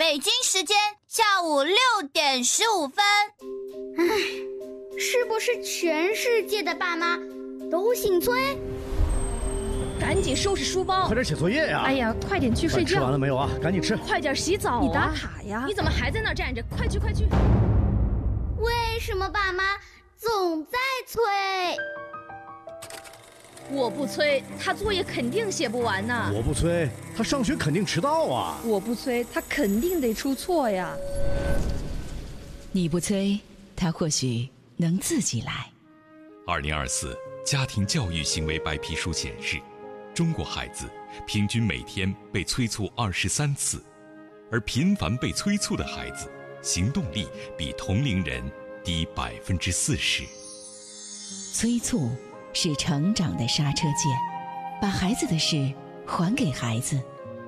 北京时间下午6点15分。 是不是全世界的爸妈都姓崔？ 赶紧收拾书包， 快点写作业呀！ 哎呀，快点去睡觉。 吃完了没有啊？赶紧吃。 快点洗澡啊！你打卡呀！你怎么还在那儿站着？快去快去！ 为什么爸妈总在催？ 我不催，他作业肯定写不完呢。 我不催，他上学肯定迟到啊。 我不催，他肯定得出错呀。 你不催，他或许能自己来。 2024家庭教育行为白皮书显示，中国孩子平均每天被催促23次，而频繁被催促的孩子，行动力比同龄人低40%。 催促是成长的刹车键，把孩子的事还给孩子，